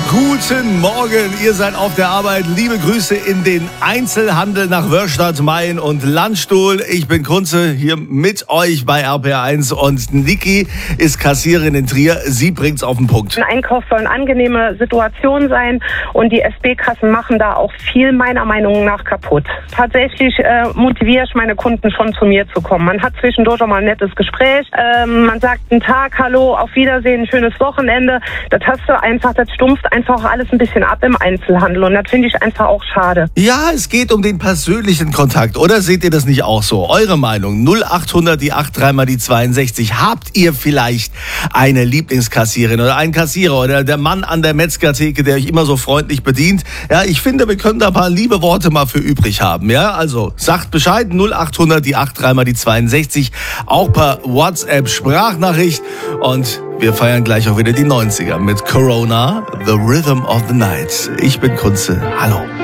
Guten Morgen, ihr seid auf der Arbeit. Liebe Grüße in den Einzelhandel nach Wörstadt, Main und Landstuhl. Ich bin Kunze, hier mit euch bei RPR1 und Niki ist Kassiererin in Trier. Sie bringt's auf den Punkt. Ein Einkauf soll eine angenehme Situation sein und die SB-Kassen machen da auch viel meiner Meinung nach kaputt. Tatsächlich motiviere ich meine Kunden schon zu mir zu kommen. Man hat zwischendurch auch mal ein nettes Gespräch. Man sagt einen Tag, hallo, auf Wiedersehen, ein schönes Wochenende. Das hast du einfach, das stumpft einfach alles ein bisschen ab im Einzelhandel und das finde ich einfach auch schade. Ja, es geht um den persönlichen Kontakt, oder seht ihr das nicht auch so? Eure Meinung, 0800 die 83 mal die 62. Habt ihr vielleicht eine Lieblingskassiererin oder einen Kassierer oder der Mann an der Metzgertheke, der euch immer so freundlich bedient? Ja, ich finde, wir können da ein paar liebe Worte mal für übrig haben, ja? Also, sagt Bescheid, 0800 die 83 mal die 62, auch per WhatsApp-Sprachnachricht und wir feiern gleich auch wieder die 90er mit Corona, The Rhythm of the Night. Ich bin Kunze. Hallo.